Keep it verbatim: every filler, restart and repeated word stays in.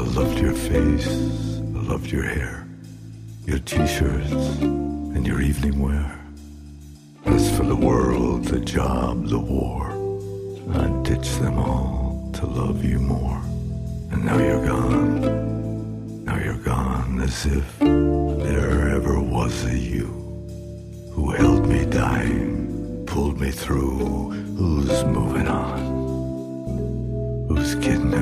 loved your face, I loved your hair, your t-shirts and your evening wear. As for the world, the job, the war, I'd ditch them all to love you more. And now you're gone, now you're gone, as if there ever was a you who held me dying, pulled me through, who's moving on, who's getting